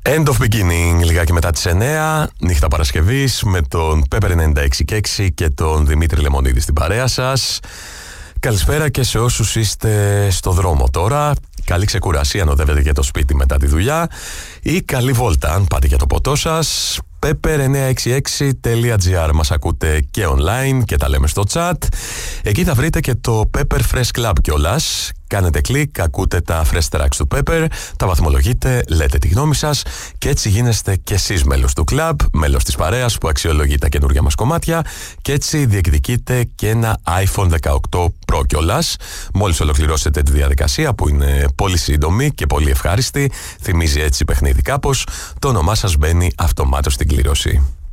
End of Beginning, λιγάκι μετά τις 9, νύχτα Παρασκευής, με τον Pepper 96,6 και τον Δημήτρη Λεμονίδη στην παρέα σας. Καλησπέρα και σε όσους είστε στο δρόμο τώρα. Καλή ξεκουρασία αν οδεύετε για το σπίτι μετά τη δουλειά, ή καλή βόλτα αν πάτε για το ποτό σας. Pepper966.gr μας ακούτε και online και τα λέμε στο chat. Εκεί θα βρείτε και το Pepper Fresh Club κιόλας. Κάνετε κλικ, ακούτε τα fresh tracks του Pepper, τα βαθμολογείτε, λέτε τη γνώμη σας και έτσι γίνεστε κι εσείς μέλος του club, μέλος της παρέας που αξιολογεί τα καινούργια μας κομμάτια και έτσι διεκδικείτε και ένα iPhone 18 Pro κιόλας. Μόλις ολοκληρώσετε τη διαδικασία που είναι πολύ σύντομη και πολύ ευχάριστη, θυμίζει έτσι παιχνίδι κάπως, το όνομά σας μπαίνει αυτομάτως στην κλήρωση.